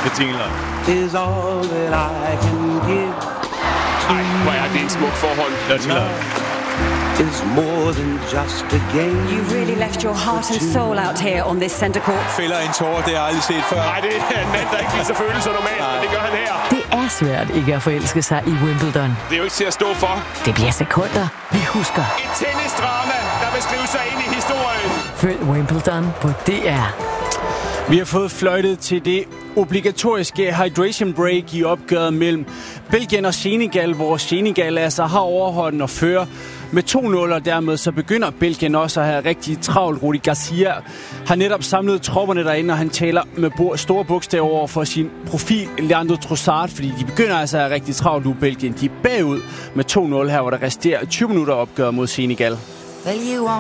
Det jingler. Is all that I can give. Ej, hvor er det en smuk forhold. Dirty Love. Is more than just a game. You really left your heart and soul out here on this center court. Fælder en tårer, det har jeg aldrig set før. Nej, det er en mand, der ikke viser følelser normalt, men det gør han her. Det er svært ikke at forelske sig i Wimbledon. Det er jo ikke til at stå for. Det bliver sekunder, vi husker. Et tennisdrama, der vil skrive sig ind i historien. Følg Wimbledon på DR. Vi har fået fløjtet til det obligatoriske hydration break i opgøret mellem Belgien og Senegal, hvor Senegal altså har overhånden og fører med 2-0, og dermed så begynder Belgien også at have rigtig travlt. Rudi Garcia har netop samlet tropperne derinde, og han taler med store bogstaver over for sin profil Leandro Trossard, fordi de begynder altså at have rigtig travlt nu, Belgien. De er bagud med 2-0 her, hvor der resterer 20 minutter opgøret mod Senegal.